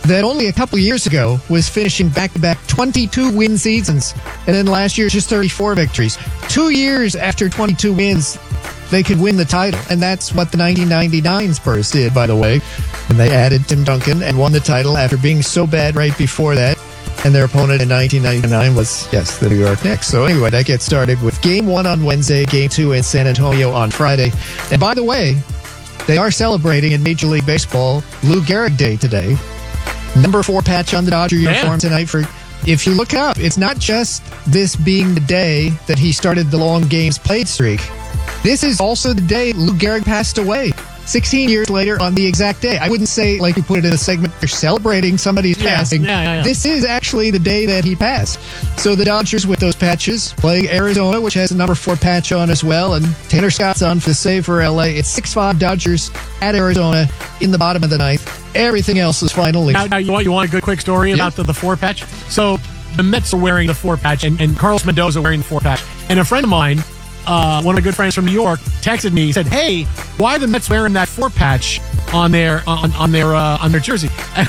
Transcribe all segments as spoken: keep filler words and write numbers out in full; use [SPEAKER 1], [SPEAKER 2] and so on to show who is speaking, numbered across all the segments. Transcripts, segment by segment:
[SPEAKER 1] that only a couple years ago was finishing back-to-back twenty-two win seasons, and then last year just thirty-four victories. Two years after twenty-two wins, they could win the title, and that's what the nineteen ninety-nine Spurs did, by the way. And they added Tim Duncan and won the title after being so bad right before that. And their opponent in nineteen ninety-nine was, yes, the New York Knicks. So anyway, that gets started with Game one on Wednesday, Game two in San Antonio on Friday. And by the way, they are celebrating in Major League Baseball Lou Gehrig Day today. Number four patch on the Dodger uniform
[SPEAKER 2] Man.
[SPEAKER 1] tonight. For if you look up, it's not just this being the day that he started the long games played streak. This is also the day Lou Gehrig passed away. sixteen years later on the exact day. I wouldn't say, like you put it in a segment, you're celebrating somebody's
[SPEAKER 2] Yeah,
[SPEAKER 1] passing.
[SPEAKER 2] yeah, yeah, yeah.
[SPEAKER 1] This is actually the day that he passed. So the Dodgers with those patches playing Arizona, which has a number four patch on as well, and Tanner Scott's on for the save for L A. It's six five Dodgers at Arizona in the bottom of the ninth. Everything else is finally.
[SPEAKER 2] Now, now you want you want a good quick story
[SPEAKER 1] Yeah.
[SPEAKER 2] about the, the four patch? So the Mets are wearing the four patch, and, and Carlos Mendoza wearing the four patch. And a friend of mine, uh, one of my good friends from New York, texted me, said, "Hey, why are the Mets wearing that four patch on their on on their uh, on their jersey?"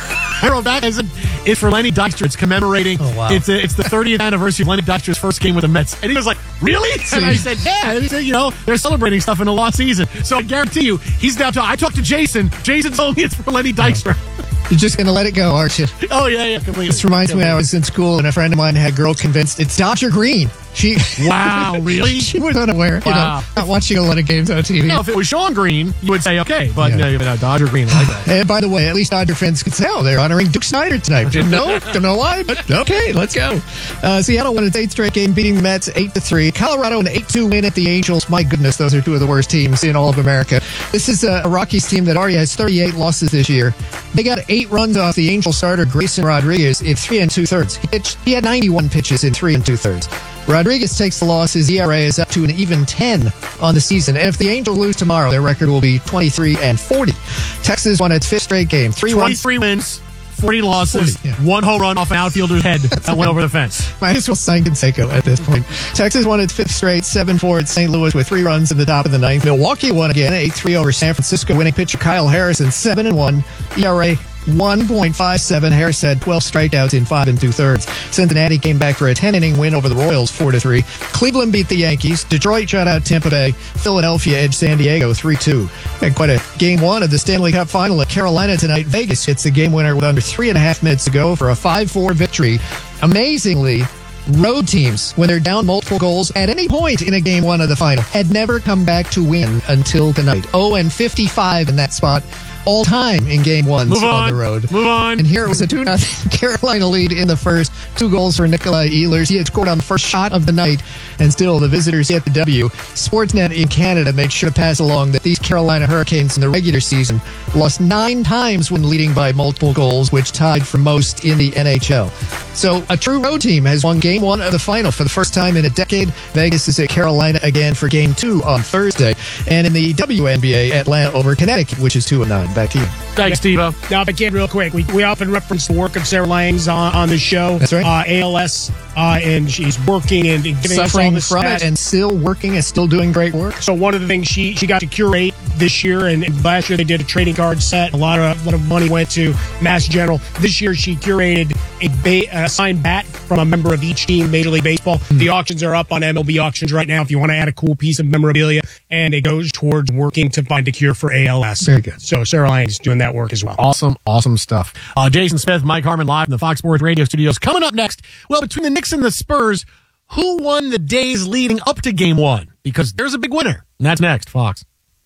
[SPEAKER 2] I wrote back and said, "It's for Lenny Dykstra. It's commemorating.
[SPEAKER 1] Oh, wow.
[SPEAKER 2] It's a, it's the thirtieth anniversary of Lenny Dykstra's first game with the Mets." And he was like, "Really?" And I said, "Yeah." And he said, "You know, they're celebrating stuff in the lost season." So I guarantee you, he's now. Talking. I talked to Jason. Jason told me it's for Lenny Dykstra.
[SPEAKER 1] You're just going to let it go, aren't you?
[SPEAKER 2] Oh yeah, yeah, completely.
[SPEAKER 1] This reminds me when I was in school and a friend of mine had a girl convinced it's Dodger Green. She
[SPEAKER 2] Wow, really?
[SPEAKER 1] she was unaware. You
[SPEAKER 2] Wow.
[SPEAKER 1] know, not watching a lot of games on T V.
[SPEAKER 2] No, if it was Sean Green, you would say okay, but
[SPEAKER 1] Yeah.
[SPEAKER 2] no, no, Dodger Green, I like that.
[SPEAKER 1] And by the way, at least Dodger fans could say, oh, they're honoring Duke Snyder tonight. Didn't know, don't know why, but okay, let's go. Uh, Seattle won its eighth straight game, beating the Mets eight to three. Colorado an eight two win at the Angels. My goodness, those are two of the worst teams in all of America. This is a, a Rockies team that already has thirty-eight losses this year. They got eight runs off the Angel starter Grayson Rodriguez in three and two thirds. He pitched, he had ninety-one pitches in three and two thirds. Rodriguez takes the loss. His E R A is up to an even ten on the season. And if the Angels lose tomorrow, their record will be twenty-three and forty. Texas won its fifth straight game. Three runs.
[SPEAKER 2] twenty-three wins, forty losses,
[SPEAKER 1] forty, yeah.
[SPEAKER 2] one home run off an outfielder's head that went over the fence.
[SPEAKER 1] Might as well sign Canseco at this point. Texas won its fifth straight, seven four at Saint Louis with three runs in the top of the ninth. Milwaukee won again, eight three over San Francisco, winning pitcher Kyle Harrison, seven and one. E R A one point five seven. Harris had twelve strikeouts in five and two thirds. Cincinnati came back for a ten inning win over the Royals, four to three. Cleveland beat the Yankees. Detroit shut out Tampa Bay. Philadelphia edged San Diego, three two. Had quite a game one of the Stanley Cup final at Carolina tonight. Vegas hits the game winner with under three and a half minutes to go for a five four victory. Amazingly, road teams, when they're down multiple goals at any point in a game one of the final, had never come back to win until tonight. oh and fifty-five in that spot. All time in game ones
[SPEAKER 2] Move on,
[SPEAKER 1] on the road.
[SPEAKER 2] Move on.
[SPEAKER 1] And here it was a two nothing Carolina lead in the first. Two goals for Nikolai Ehlers. He had scored on the first shot of the night, and still the visitors get the W. Sportsnet in Canada makes sure to pass along that these Carolina Hurricanes in the regular season lost nine times when leading by multiple goals, which tied for most in the N H L. So a true road team has won game one of the final for the first time in a decade. Vegas is at Carolina again for game two on Thursday. And in the W N B A, Atlanta over Connecticut, which is two and nine. Back to you.
[SPEAKER 2] Thanks, Steve-O.
[SPEAKER 3] Now, if I can, real quick, we, we often reference the work of Sarah Langs on, on the show.
[SPEAKER 1] That's right.
[SPEAKER 3] Uh, A L S, uh, and she's working and giving us all
[SPEAKER 1] Suffering
[SPEAKER 3] the
[SPEAKER 1] from
[SPEAKER 3] stats.
[SPEAKER 1] it and still working and still doing great work.
[SPEAKER 3] So one of the things she, she got to curate this year, and, and last year they did a trading card set. A lot of a lot of money went to Mass General. This year she curated a, ba- a signed bat from a member of each team, Major League Baseball. Mm-hmm. The auctions are up on M L B auctions right now if you want to add a cool piece of memorabilia, and it goes towards working to find a cure for A L S.
[SPEAKER 1] Very good.
[SPEAKER 3] So Sarah Lang is doing that work as well.
[SPEAKER 2] Awesome, awesome stuff. Uh, Jason Smith, Mike Harmon live in the Fox Sports Radio studios. Coming up next, well, between the Knicks and the Spurs, who won the days leading up to game one? Because there's a big winner. And that's next, Fox.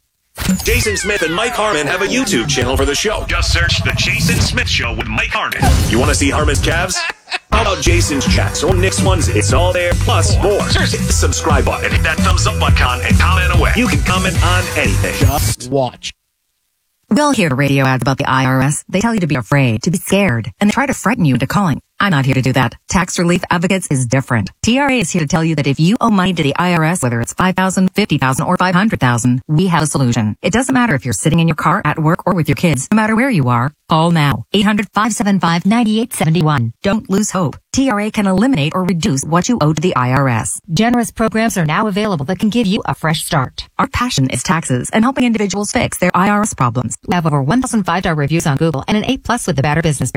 [SPEAKER 4] Jason Smith and Mike Harmon have a YouTube channel for the show.
[SPEAKER 5] Just search The Jason Smith Show with Mike Harmon.
[SPEAKER 4] You want to see Harmon's calves? How about Jason's chats or Nick's ones? It's all there, plus more. Just hit the subscribe button.
[SPEAKER 5] Hit that thumbs up icon and comment away.
[SPEAKER 4] You can comment on anything.
[SPEAKER 2] Just watch.
[SPEAKER 6] We all hear radio ads about the I R S. They tell you to be afraid, to be scared, and they try to frighten you into calling. I'm not here to do that. Tax Relief Advocates is different. T R A is here to tell you that if you owe money to the I R S, whether it's five thousand dollars, fifty thousand dollars, or five hundred thousand dollars, we have a solution. It doesn't matter if you're sitting in your car, at work, or with your kids. No matter where you are, call now. eight hundred, five seven five, nine eight seven one. Don't lose hope. T R A can eliminate or reduce what you owe to the I R S. Generous programs are now available that can give you a fresh start. Our passion is taxes and helping individuals fix their I R S problems. We have over one thousand five-star reviews on Google and an A plus with the Better Business Bureau.